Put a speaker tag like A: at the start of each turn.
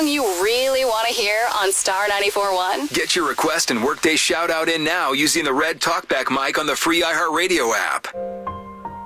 A: song you really want to hear on Star 94.1?
B: Get your request and Workday shout out in now using the red talkback mic on the free iHeartRadio app.